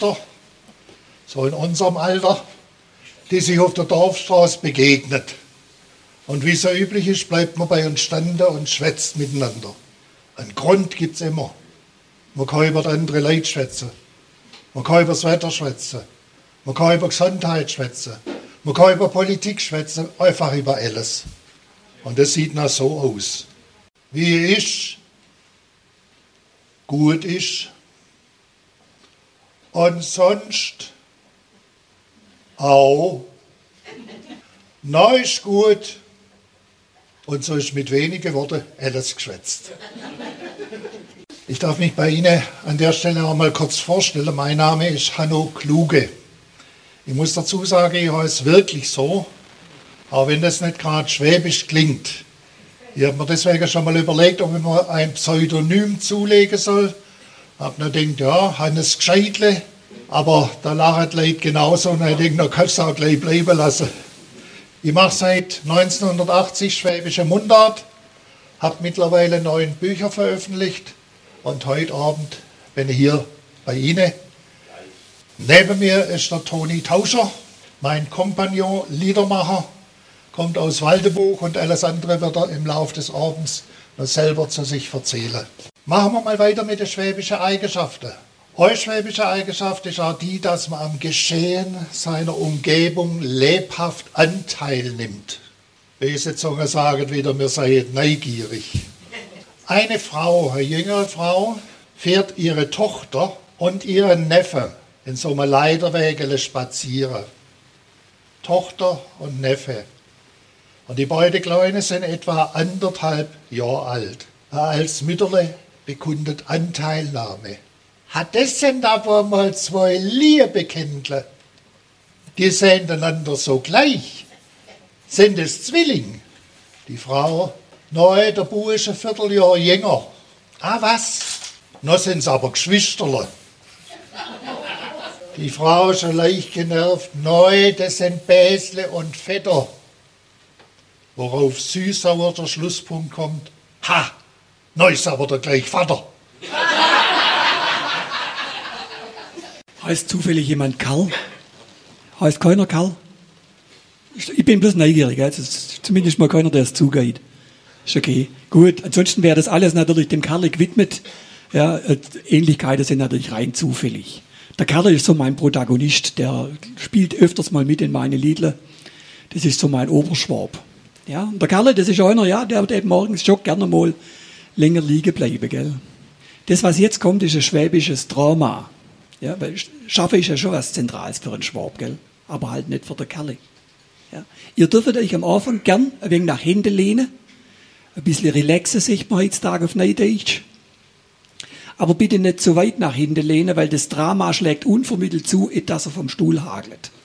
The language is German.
Geschwister, so in unserem Alter, die sich auf der Dorfstraße begegnet. Und wie so üblich ist, bleibt man bei uns standen und schwätzt miteinander. Einen Grund gibt es immer. Man kann über andere Leute schwätzen. Man kann über das Wetter schwätzen. Man kann über Gesundheit schwätzen. Man kann über Politik schwätzen, einfach über alles. Und das sieht noch so aus. Wie ist, gut ist und sonst auch. Neu ist gut und so ist mit wenigen Worten alles geschwätzt. Ich darf mich bei Ihnen an der Stelle auch mal kurz vorstellen. Mein Name ist Hanno Kluge. Ich muss dazu sagen, ich heiße wirklich so, auch wenn das nicht gerade schwäbisch klingt. Ich habe mir deswegen schon mal überlegt, ob ich mir ein Pseudonym zulegen soll. Ich habe mir gedacht, ja, Hannes Gscheitle, aber da lachen die Leute genauso und ich denke, da kannst du auch gleich bleiben lassen. Ich mache seit 1980 schwäbische Mundart, habe mittlerweile 9 Bücher veröffentlicht und heute Abend bin ich hier bei Ihnen. Neben mir ist der Toni Tauscher, mein Kompagnon, Liedermacher, kommt aus Waldeburg und alles andere wird er im Laufe des Abends noch selber zu sich erzählen. Machen wir mal weiter mit den schwäbischen Eigenschaften. Eure schwäbische Eigenschaft ist auch die, dass man am Geschehen seiner Umgebung lebhaft Anteil nimmt. Böse Zungen sagen wieder, wir seien neugierig. Eine Frau, eine jüngere Frau, fährt ihre Tochter und ihren Neffen in so einem Leiterwägele spazieren. Tochter und Neffe. Und die beiden Kleinen sind etwa 1,5 Jahre alt. Als Mütterle bekundet Anteilnahme. Hat das denn aber mal 2 Liebekindler? Die sehen einander so gleich. Sind es Zwilling? Die Frau, nein, der Bub ist ein Vierteljahr jünger. Ah, was? Noch sind es aber Geschwisterle. Die Frau ist schon leicht genervt. Nein, das sind Bäsle und Vetter. Worauf süß-sauer der Schlusspunkt kommt. Ha, neu ist aber der gleich Vater. Heißt zufällig jemand Karl? Heißt keiner Karl? Ich bin bloß neugierig, also zumindest mal keiner, der es zugeht. Ist okay. Gut, ansonsten wäre das alles natürlich dem Karl gewidmet. Ja, Ähnlichkeiten sind natürlich rein zufällig. Der Karl ist so mein Protagonist, der spielt öfters mal mit in meine Liedle. Das ist so mein Oberschwab. Ja, und der Karl, das ist einer, ja, der wird eben morgens schon gerne mal länger liegen bleiben, gell. Das, was jetzt kommt, ist ein schwäbisches Drama. Ja, weil Schaffen ist ja schon was Zentrales für einen Schwab, gell? Aber halt nicht für den Kerl. Ja. Ihr dürft euch am Anfang gern ein wenig nach hinten lehnen. Ein bisschen relaxen, sagt man heutzutage auf Neudeutsch. Aber bitte nicht so weit nach hinten lehnen, weil das Drama schlägt unvermittelt zu, dass er vom Stuhl hagelt.